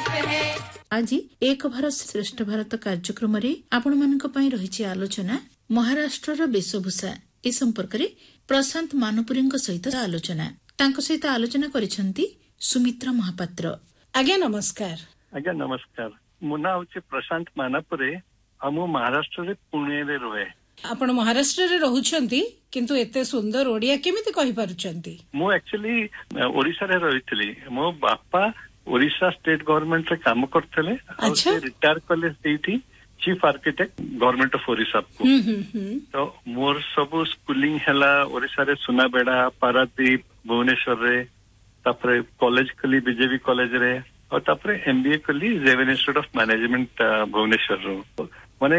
आज एक भारत श्रेष्ठ भारत कार्यक्रम आपण मानक पई रहिछि आलोचना महाराष्ट्र वेशभूषा ए संपर्क में प्रशांत मानपुरी सहित आलोचना तांको सहित आलोचना करिसेंती सुमित्रा महापात्र। आज्ञा नमस्कार। आज्ञा नमस्कार। मो ना होछि प्रशांत मानपुरी। हम महाराष्ट्र रे पुणे रे रहे। आपण महाराष्ट्र रे रहुछंती किंतु एते सुंदर ओडिया केमिति कहि पारुछंती? मो एक्चुअली ओडिसा रे रहितली। मो बापा ओडिशा स्टेट गवर्नमेंट रे काम करथले। अच्छा। रिटायर कॉलेज देती chief architect government of Odisha को। तो मोर सब स्कूलिंग हैला ओडिशा रे सुनाबेड़ा, पारादीप, भुवनेश्वर रे। तापरे कॉलेज कली बीजेपी कॉलेज रे और तापरे एमबीए कली revenue institute of management Bhubaneswar रो। माने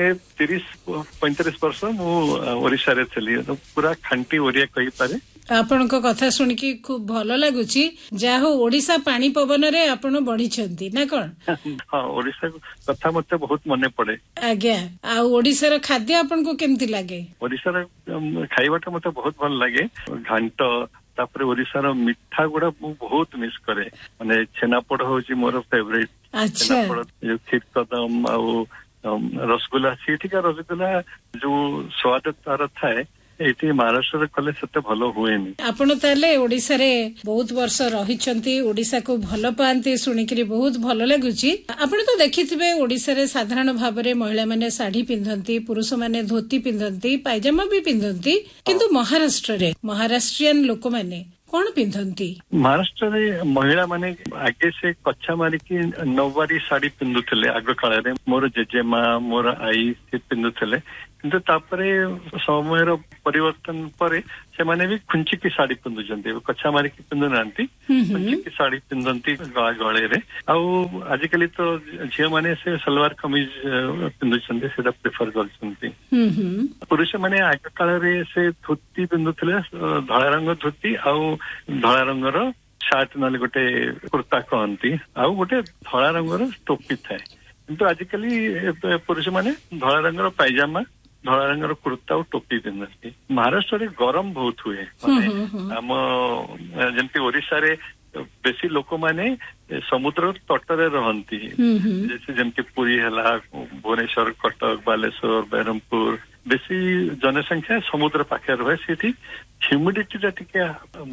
30-35 वर्ष मु ओडिशा रे थली। तो पूरा खांटी ओडिया कहि पारे। आपनको कथा सुन की खूब भलो लागुची। जा हो ओडिशा पानी पवन रे आपण बढ़ी छंती ना कोन? हां, ओडिशा कथा मते बहुत मने पड़े। आज्ञा आ ओडिसा रो खाद्य आपनको केमति लागे? ओडिसा रो खाइबाटा मते बहुत भल लागे। घांट तापरे ओडिसा रो मिठा गुडा बहुत मिस करे। माने छेनापोड़ होची मोर फेवरेट। अच्छा। छेनापोड़ जो खीर कदम आ रसगुल्ला सीठिका रसगुल्ला जो स्वाद तार थाए एठी महाराष्ट्र रे कले सते भलो हुएनी। आपण ताले ओडिसा रे बहुत वर्ष रहिछंती, ओडिसा को भलो पांती सुनिकरी बहुत भलो लागुची। आपण तो देखिथिबे ओडिसा रे साधारण भाबरे महिला माने साड़ी पिंधंती, पुरुष माने धोती पिंधंती, पायजामा भी पिंधंती, किंतु महाराष्ट्र रे महाराष्ट्रियन लोक माने कौन पिंधंती? महाराष्ट्र रे महिला माने आगे से कच्छा मारी की नौवारी साड़ी पिंधुथिले। आग काल रे मोर जेजेमा मोर आई से पिंधुथिले। किंतु तापरे समय परिवर्तन पर से माने भी खुंची की साड़ी पिंधुचंती। कच्छा मारी की पिंधु नांती, खुंची की साड़ी पिंधंती गळे रे। आउ आजिकली तो झियो माने से सलवार कमीज पिंधुचंती, सेटा प्रेफर करचंती। पुरुष माने आग काल रे से धोती पिंधुथिले, धळा रंग धोती आउ धळा रंगर शार्ट नाले गोटे कुर्ता कहंती, आउ गोटे धळा रंगर टोपी थाए। किंतु आजिकली पुरुष माने धळा रंगर पायजामा, धळा रंगर कुर्ता और टोपी पिंधती। महाराष्ट्र रे गरम बहुत हुए। आम जेमती ओडिशा रे बेसी लोक माने समुद्र तट रे रहंती। जैसे जेमती पुरी हैला, भुवनेश्वर, कटक, बालेश्वर, बरहमपुर बेसी जनसंख्या समुद्र पाखे रहे। सेठी ह्यूमिडिटी टा टिके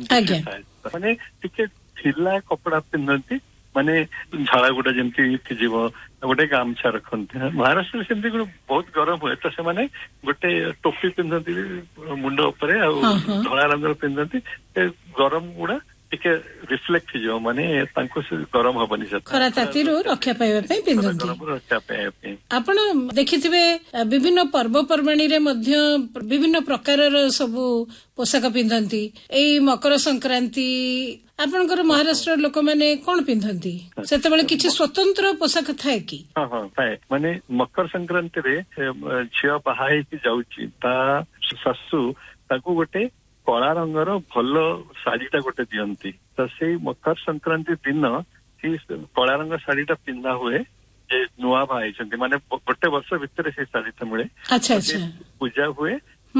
माने टिके ढिला कपड़ा पिंधती। माने झाड़ा गुड़ा जमती जीव गोटे गामछा रखते। महाराष्ट्र सेमती बहुत गरम हुए तो से माने गोटे टोपी पिंधती मुंड उपरे आ धळा रंग पिंधती। गरम गुड़ा टिके रिफ्लेक्ट हो माने तांको से गरम हबनी खरा तातीरु रक्षा पाइबा पे पिंधंती। रक्षा पाइबा आपण देखिथिबे विभिन्न पर्व पर्वाणी रे मध्य विभिन्न प्रकारर सब पोशाक पिंधंती। एई मकर संक्रांति आपनकर महाराष्ट्र लोक माने कोन पिंधंती? सेतबेले किछि स्वतंत्र पोशाक थाए की? हां हां थाए। माने मकर संक्रांति रे झियो बाहाई की जाउची ता सासु ताकू गोटे कला रंगर भल शाढ़ीटा गोटे दियंती। तो से मकर संक्रांति दिन सी कला रंग शाढ़ीटा पिंधा हुए। जे नुआ भाई छंती माने गोटे वर्ष भितर से शाढ़ीटा मिले। अच्छा अच्छा। पूजा हुए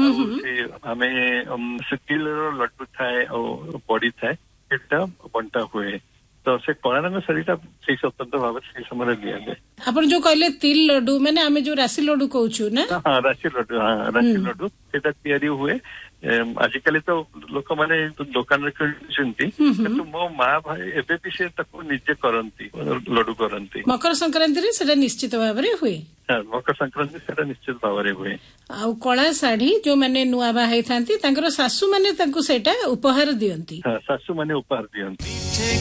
हमें से तिल लड्डू थाए और बड़ी थाए एटा बंटा हुए। तो से कला रंग शाढ़ीटा से स्वतंत्र भाव से समय दिया जाए। आपण जो कहले तिल लड्डू माने आमे जो राशि लड्डू कहूछु ना? हां राशि लड्डू। हां राशि लड्डू सेटा तयारी हुए। आजिकली तो लोक माने दुकान रे किनती, किंतु मो माँ भाई एबे भी से तको निजे करंती, लड्डू करंती। मकर संक्रांति रे सेटा निश्चित भाव रे हुए। हां मकर संक्रांति सेटा निश्चित भाव रे हुए। आउ कला साड़ी जो माने नुआ बाहाई थांती तांकर सासु माने तांको सेटा उपहार दियंती। हां सासु माने उपहार दियंती।